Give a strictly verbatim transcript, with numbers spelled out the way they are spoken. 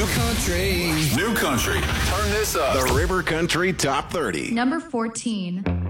New country. New country. Turn this up. The River Country Top thirty. Number fourteen.